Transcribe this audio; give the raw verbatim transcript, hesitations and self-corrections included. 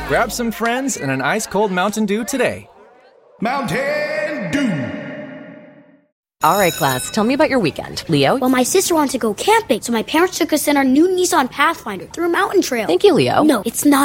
Grab some friends and an ice-cold Mountain Dew today. Mountain Dew. All right, class, tell me about your weekend. Leo? Well, my sister wanted to go camping, so my parents took us in our new Nissan Pathfinder through a mountain trail. Thank you, Leo. No, it's not